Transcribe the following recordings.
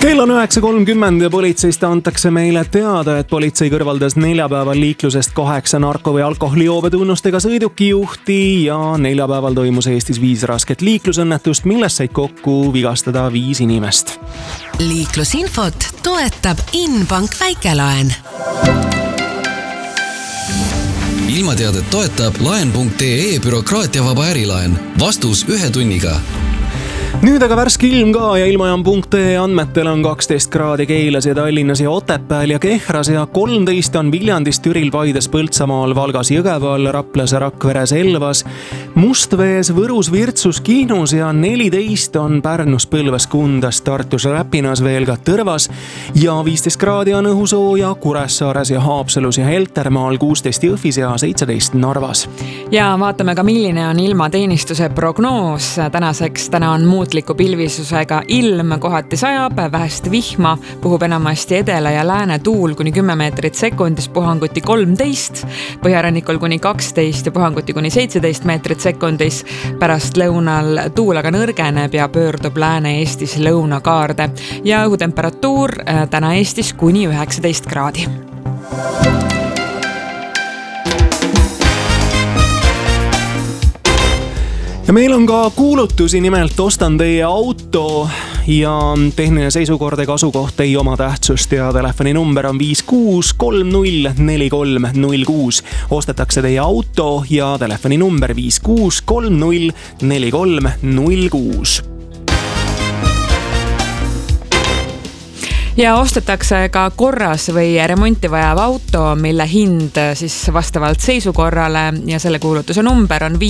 Kell on 9.30 ja politseist antakse meile teada, et politsei kõrvaldas neljapäeval liiklusest 8 narko- või alkoholijoove tunnustega sõidukijuhti ja neljapäeval toimus Eestis 5 rasket liiklusõnnetust, millest said kokku vigastada 5 inimest. Liiklusinfot toetab Inbank Väikelaen. Ilmateadet toetab laen.ee bürokraatiavaba ärilaen. Vastus 1 tunniga. Nüüd aga värske ilm ka ja ilmajaam.ee andmetel on 12 kraadi Keilas ja Tallinnas ja Otepääl ja Kehras ja 13 on Viljandis, Türil, Paides, Põltsamaal, Valgas, Jõgeval, Raplas, Rakveres, Elvas, Mustvees, Võrus, Virtsus, Kihnus ja 14 on Pärnus, Põlves, Kundas, Tartus, Räpinas, veel ka Tõrvas ja 15 kraadi on õhusooja Kuressaares ja Haapsalus ja Heltermaal, 16 Jõhvis ja 17 Narvas. Ja vaatame ka, milline on ilmateenistuse prognoos. Täna on muutliku pilvisusega ilm, kohati sajab, vähest vihma, puhub enamasti edela ja lääne tuul kuni 10 meetrit sekundis, puhanguti 13, põhjarannikul kuni 12 ja puhanguti kuni 17 meetrit sekundis. Pärast lõunal tuul aga nõrgeneb ja pöördub Lääne-Eestis lõunakaarde ja õhutemperatuur täna Eestis kuni 19 kraadi. Ja meil on ka kuulutusi, nimelt ostan teie auto ja tehniline seisukord ega asukoht ei oma tähtsust ja telefoni number on 56304306. Ostetakse teie auto ja telefoni number 56304306. Ja ostetakse ka korras või remonti vajav auto, mille hind siis vastavalt seisukorrale ja selle kuulutuse number on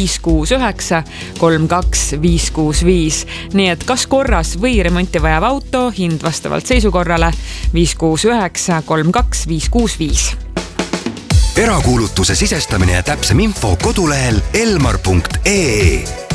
56932565. Nii et kas korras või remonti vajav auto, hind vastavalt seisukorrale 56932565. Erakuulutuse sisestamine ja täpsem info kodulehel elmar.ee.